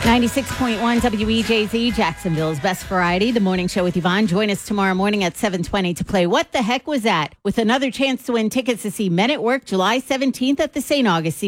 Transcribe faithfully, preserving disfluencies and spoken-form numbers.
ninety-six point one W E J Z, Jacksonville's best variety, the morning show with Yvonne. Join us tomorrow morning at seven twenty to play What the Heck Was That? With another chance to win tickets to see Men at Work July seventeenth at the Saint Augustine.